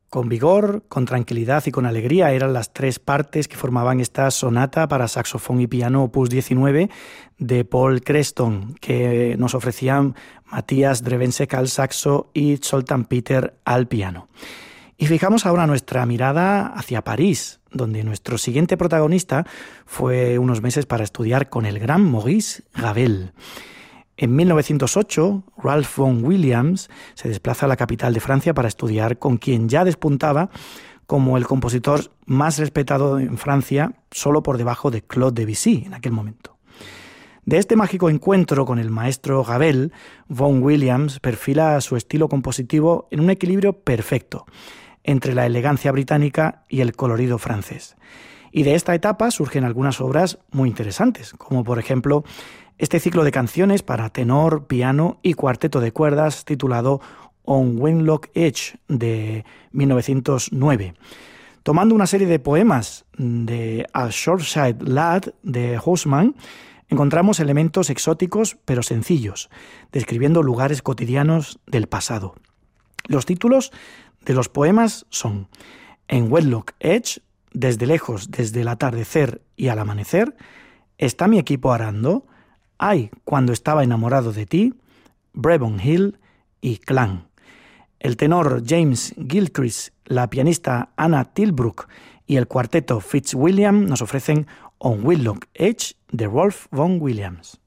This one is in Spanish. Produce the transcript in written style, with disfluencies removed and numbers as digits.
Con vigor, con tranquilidad y con alegría eran las tres partes que formaban esta sonata para saxofón y piano opus 19 de Paul Creston, que nos ofrecían Matthias Drevenseck al saxo y Zoltan Peter al piano. Y fijamos ahora nuestra mirada hacia París, donde nuestro siguiente protagonista fue unos meses para estudiar con el gran Maurice Ravel. En 1908, Ralph Vaughan Williams se desplaza a la capital de Francia para estudiar con quien ya despuntaba como el compositor más respetado en Francia, solo por debajo de Claude Debussy en aquel momento. De este mágico encuentro con el maestro Ravel, Vaughan Williams perfila su estilo compositivo en un equilibrio perfecto entre la elegancia británica y el colorido francés. Y de esta etapa surgen algunas obras muy interesantes, como por ejemplo este ciclo de canciones para tenor, piano y cuarteto de cuerdas titulado On Wenlock Edge de 1909. Tomando una serie de poemas de A Shropshire Lad de Houseman, encontramos elementos exóticos pero sencillos, describiendo lugares cotidianos del pasado. Los títulos de los poemas son En Wenlock Edge, Desde lejos, desde el atardecer y al amanecer, Está mi equipo arando, Ay, cuando estaba enamorado de ti, Brevon Hill y Clan. El tenor James Gilchrist, la pianista Anna Tilbrook y el cuarteto Fitzwilliam nos ofrecen On Wenlock Edge de Ralph Vaughan Williams.